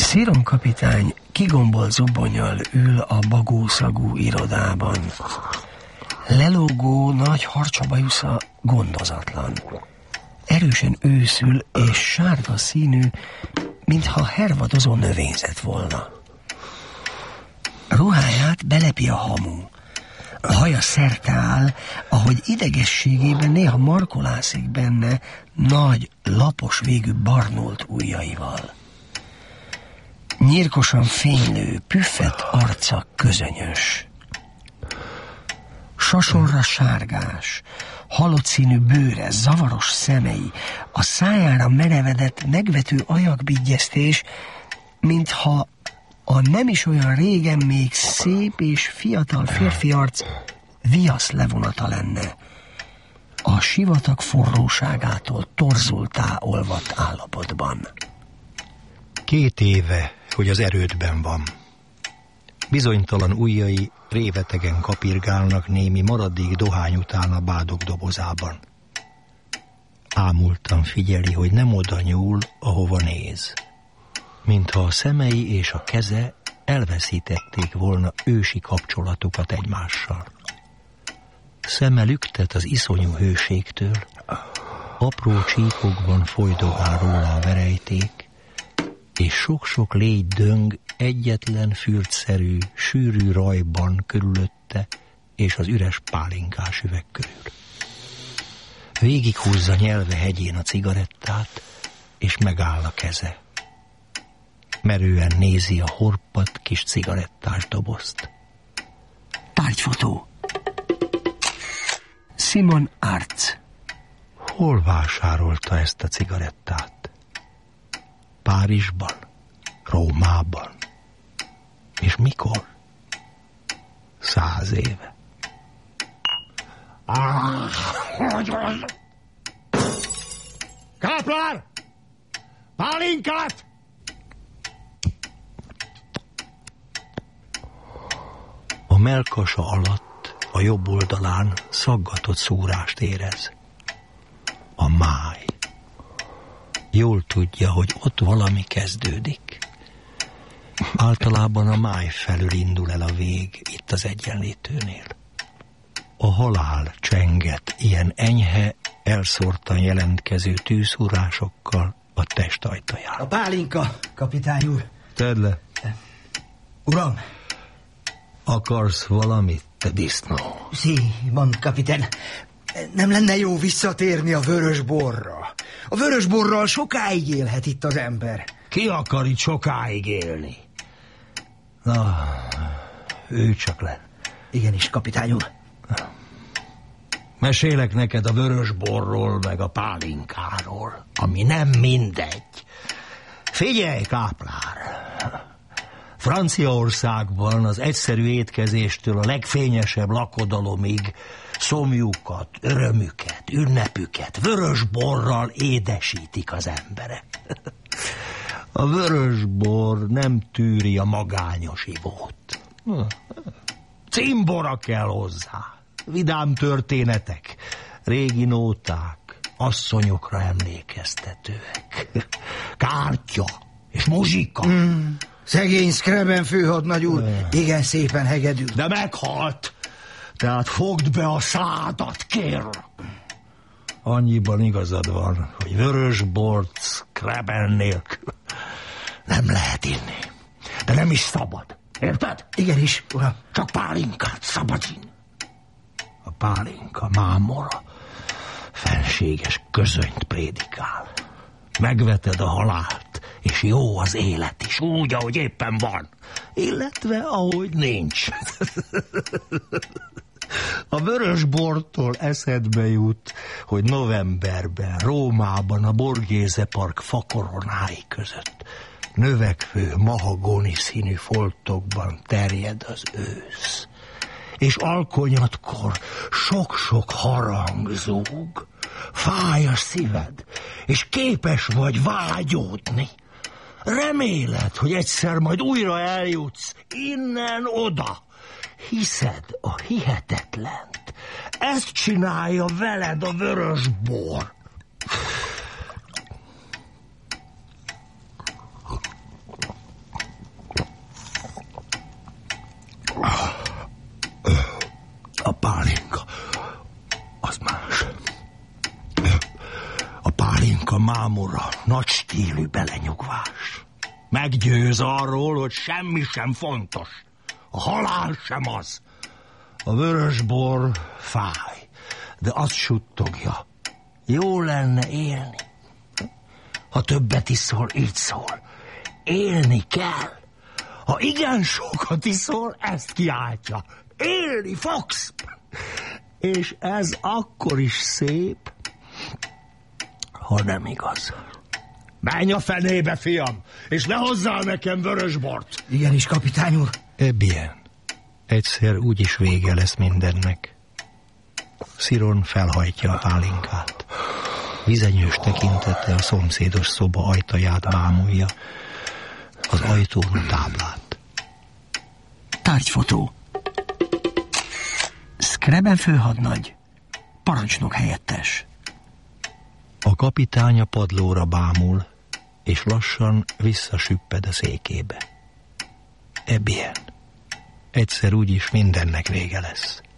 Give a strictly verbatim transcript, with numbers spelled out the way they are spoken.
Sziron kapitány kigombolt zubonnyal ül a bagószagú irodában. Lelógó nagy harcsabajusza gondozatlan. Erősen őszül és sárga színű, mintha hervadozó növényzet volna. Ruháját belepi a hamu. A haja szerte áll, ahogy idegességében néha markolászik benne nagy, lapos végű barnult ujjaival. Nyírkosan fénylő, püffett arca közönyös. Sosonra sárgás, halott színű bőre, zavaros szemei, a szájára merevedett, megvető ajakbigyeztés, mintha a nem is olyan régen még szép és fiatal férfi arc viasz levonata lenne, a sivatag forróságától torzultá olvadt állapotban. Két éve, hogy az erődben van. Bizonytalan ujjai révetegen kapirgálnak némi maradék dohány után a bádog dobozában. Ámultan figyeli, hogy nem oda nyúl, ahova néz. Mintha a szemei és a keze elveszítették volna ősi kapcsolatukat egymással. Szeme lüktet az iszonyú hőségtől, apró csíkokban folydogál róla a verejték, és sok-sok légy döng egyetlen fürtszerű, sűrű rajban körülötte és az üres pálinkás üveg körül. Végighúzza nyelve hegyén a cigarettát, és megáll a keze. Merően nézi a horpadt kis cigarettás dobozt. Tárgyfotó. Simon Arz. Hol vásárolta ezt a cigarettát? Párizsban? Rómában? És mikor? Száz éve. Káplár! Pálinkát! A mellkasa alatt, a jobb oldalán szaggatott szúrást érez. A máj. Jól tudja, hogy ott valami kezdődik. Általában a máj felül indul el a vég itt az egyenlítőnél. A halál csenget ilyen enyhe, elszórtan jelentkező tűszúrásokkal a test ajtaján. A pálinka, kapitány úr. Tedd le. Uram. Akarsz valamit, te disznó? Sí, van, kapitán. Nem lenne jó visszatérni a vörös borra? A vörös borral sokáig élhet itt az ember. Ki akar itt sokáig élni? Na, ő csak le. Igenis, kapitány úr. Mesélek neked a vörös borról, meg a pálinkáról, ami nem mindegy. Figyelj, káplár! Franciaországban az egyszerű étkezéstől a legfényesebb lakodalomig szomjukat, örömüket, ünnepüket vörös borral édesítik az emberek. A vörös bor nem tűri a magányos ivót. Cimbora kell hozzá, vidám történetek, régi nóták, asszonyokra emlékeztetőek, kártya és muzsika. Mm, szegény Screben főhadnagy úr, igen szépen hegedül. De meghalt, tehát fogd be a szádat, kérlek. Annyiban igazad van, hogy vörös bort Screben nélkül nem lehet inni, de nem is szabad. Érted? Igenis, uram. Csak pálinkát szabad inni. A pálinka mámora fenséges közönyt prédikál. Megveted a halált, és jó az élet is, úgy, ahogy éppen van. Illetve, ahogy nincs. A vörös bortól eszedbe jut, hogy novemberben Rómában a Borghese Park fakoronái között növekvő mahagóni színű foltokban terjed az ősz, és alkonyatkor sok-sok harang zúg, fáj a szíved, és képes vagy vágyódni. Reméled, hogy egyszer majd újra eljutsz innen oda. Hiszed a hihetetlent. Ezt csinálja veled a vörös bor. a mámora nagy stílű belenyugvás. Meggyőz arról, hogy semmi sem fontos. A halál sem az. A vörösbor fáj, de azt suttogja. Jó lenne élni. Ha többet iszol, így szól. Élni kell. Ha igen sokat iszol, ezt kiáltja. Élni fogsz. És ez akkor is szép, ha nem igaz. Menj a fenébe, fiam, és ne hozzál nekem vörösbort. Igenis, kapitány úr. Ebbien. Egyszer úgyis vége lesz mindennek. Sziron felhajtja a pálinkát. Vizenyős tekintete a szomszédos szoba ajtaját bámulja. Az ajtón a táblát. Tárgyfotó. Screben főhadnagy. Parancsnok helyettes. A kapitány a padlóra bámul, és lassan visszasüpped a székébe. Ebbien. Egyszer úgyis mindennek vége lesz.